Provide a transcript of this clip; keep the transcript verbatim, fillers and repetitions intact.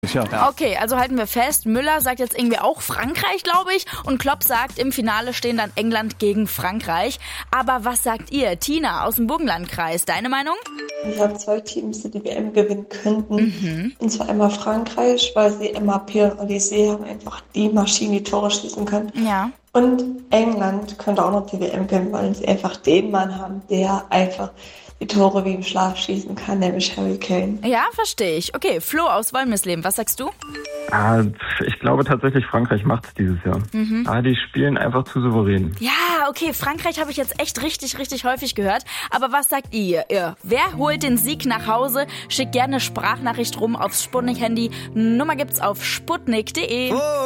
Ja. Okay, also halten wir fest, Müller sagt jetzt irgendwie auch Frankreich, glaube ich. Und Klopp sagt, im Finale stehen dann England gegen Frankreich. Aber was sagt ihr? Tina aus dem Burgenlandkreis, deine Meinung? Ich habe zwei Teams, die die W M gewinnen könnten. Mhm. Und zwar einmal Frankreich, weil sie Mbappé und Olise haben, einfach die Maschine, die Tore schießen können. Ja. Und England könnte auch noch die W M gewinnen, weil sie einfach den Mann haben, der einfach die Tore wie im Schlaf schießen kann, nämlich Harry Kane. Ja, verstehe ich. Okay, Flo aus Wollmisleben, was sagst du? Ah, ich glaube tatsächlich, Frankreich macht es dieses Jahr. Mhm. Ah, die spielen einfach zu souverän. Ja, okay, Frankreich habe ich jetzt echt richtig, richtig häufig gehört. Aber was sagt ihr? ihr? Wer holt den Sieg nach Hause? Schickt gerne eine Sprachnachricht rum aufs Sputnik-Handy. Nummer gibt's auf sputnik punkt de.